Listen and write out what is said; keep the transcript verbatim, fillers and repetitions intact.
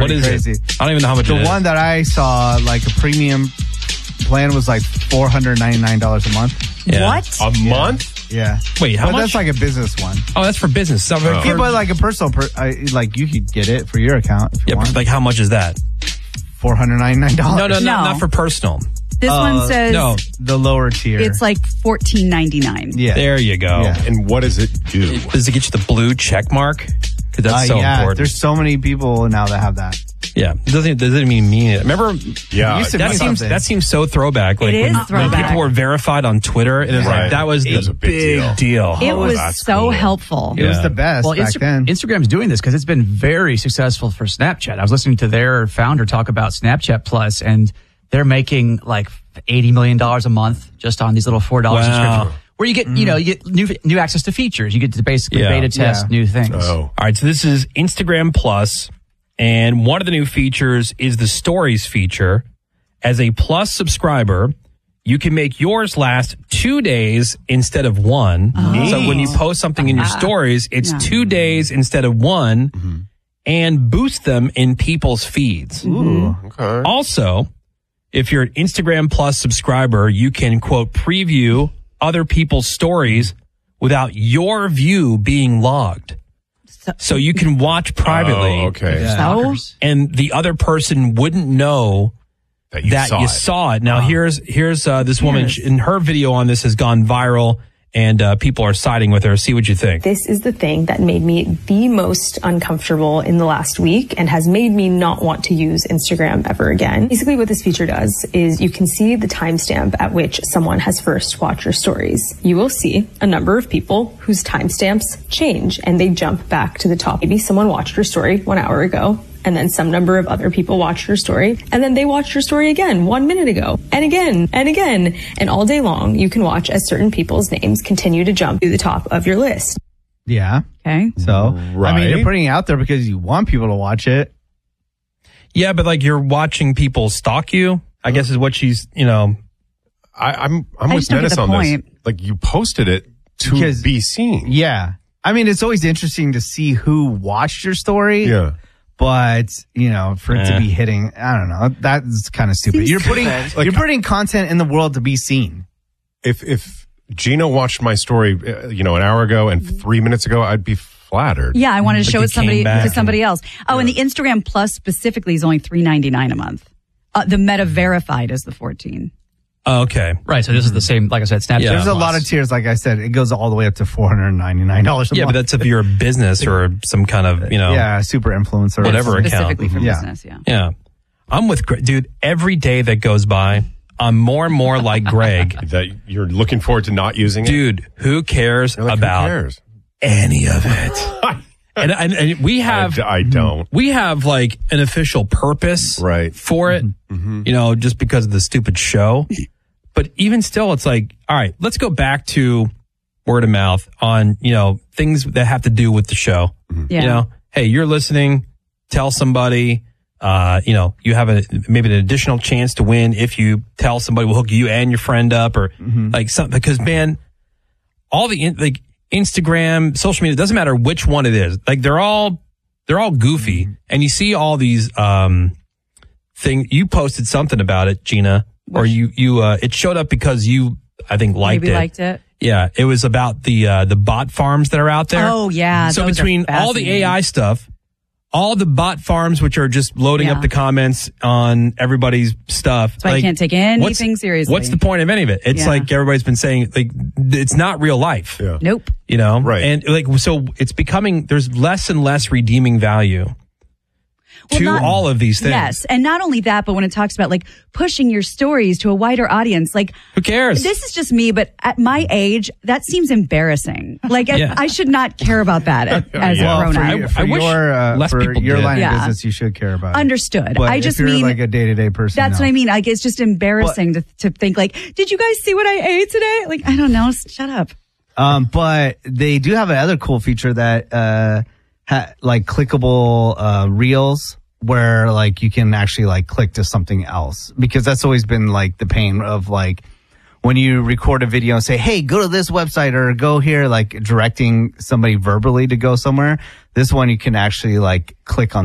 pretty what is crazy. it? I don't even know how much the it is. The one that I saw, like a premium plan, was like four hundred ninety-nine dollars a month. Yeah. What? A month? Yeah. Wait, how but much? That's like a business one. Oh, that's for business. So Oh. for, Yeah, but like a personal, per, uh, like you could get it for your account if you yeah, want. but like how much is that? four hundred ninety-nine dollars. No, no, no, No. not for personal. This Uh, one says No, The lower tier. it's like fourteen ninety-nine. yeah. there you go. Yeah. And what does it do? Does it get you the blue check mark? Because that's Uh, so yeah, important. there's so many people now that have that. Yeah, it doesn't doesn't even mean it. Remember, Yeah. It used to that mean seems something. that seems so throwback. Like It when, is when throwback. people were verified on Twitter, it was Right. like that was It the was a big big deal. It Oh, was that's so cool. helpful. It was Yeah. the best Well, back Insta- then. Instagram's doing this because it's been very successful for Snapchat. I was listening to their founder talk about Snapchat Plus, and they're making like eighty million dollars a month just on these little four dollars Wow. subscription. Where you get, you know, you get new new access to features. You get to basically Yeah. beta test Yeah. new things. Oh. All right, so this is Instagram Plus, and one of the new features is the Stories feature. As a Plus subscriber, you can make yours last two days instead of one. So when you post something in your stories, it's Yeah. two days instead of one, and boost them in people's feeds. Ooh. Okay. Also, if you're an Instagram Plus subscriber, you can, quote, preview other people's stories without your view being logged. So, So you can watch privately, Oh, okay. Yeah. so Stalkers. and the other person wouldn't know That you that saw you it. saw it. Now, here's here's uh, this woman, Yes. in her video on this has gone viral, and uh, people are siding with her. See what you think. This is the thing that made me the most uncomfortable in the last week and has made me not want to use Instagram ever again. Basically what this feature does is you can see the timestamp at which someone has first watched your stories. You will see a number of people whose timestamps change and they jump back to the top. Maybe someone watched your story one hour ago, and then some number of other people watched your story, and then they watched your story again one minute ago, and again, and again. And all day long, you can watch as certain people's names continue to jump to the top of your list. Yeah. okay. So, I Right. mean, you're putting it out there because you want people to watch it. Yeah, but like you're watching people stalk you, I guess is what she's, you know. I, I'm I'm I with just don't get Dennis the on point. this. Like you posted it to Because- be seen. Yeah. I mean, it's always interesting to see who watched your story. Yeah. But, you know, for it Eh. to be hitting, I don't know. That's kind of stupid. Seems You're putting Like- you're putting content in the world to be seen. If if Gina watched my story, uh, you know, an hour ago and three minutes ago, I'd be flattered. Yeah, I wanted to But show you it somebody came back to somebody else. Oh, and the Instagram Plus specifically is only three ninety-nine a month. Uh, the Meta Verified is the fourteen. Oh, okay. Right. So this is the same, like I said, Snapchat. Yeah. There's a Plus. lot of tiers, like I said. It goes all the way up to four hundred ninety-nine dollars a Yeah, but month. that's if you're a business or some kind of, you know. yeah, super influencer. Whatever account. Specifically for Yeah. business, yeah. Yeah. I'm with Greg. Dude, every day that goes by, I'm more and more like Greg. That you're looking forward to not using it. Dude, who cares You're like, who about cares? any of it? and, and, and we have, I, I don't. we have like an official purpose Right. for it, you know, just because of the stupid show. But even still, it's like, all right, let's go back to word of mouth on, you know, things that have to do with the show. Yeah. You know, hey, you're listening, tell somebody, uh, you know, you have a, maybe an additional chance to win if you tell somebody, we'll hook you and your friend up or like something, because man, all the, in, like Instagram, social media, it doesn't matter which one it is. Like they're all, they're all goofy. And you see all these, um, thing, you posted something about it, Gina, or you, you, uh, it showed up because you, I think, liked Maybe it. liked it. Yeah, it was about the uh, the bot farms that are out there. Oh, yeah, So those are between all the fascinating. A I stuff, all the bot farms which are just loading Yeah. up the comments on everybody's stuff. That's why I can't take anything what's, seriously. What's the point of any of it? It's Yeah. like everybody's been saying, like it's not real life. Yeah. Nope. You know, Right. And like so, it's becoming there's less and less redeeming value Well, to not- all of these things. Yes. And not only that, but when it talks about like pushing your stories to a wider audience, like Who cares? this is just me, but at my age, that seems embarrassing. Like I- Yeah. I should not care about that at- as Yeah. a grown for, up. your- for I wish your, uh, less for people your did. line Yeah. of business, you should care about it. Understood. But I if just you're mean like a day-to-day person, that's no. what I mean. Like it's just embarrassing to, to think like, did you guys see what I ate today? Like, I don't know. S- Shut up. Um, but they do have another cool feature that, uh, ha- like clickable, uh, reels where like you can actually like click to something else, because that's always been like the pain of like when you record a video and say, hey, go to this website or go here, like directing somebody verbally to go somewhere. This one you can actually like click on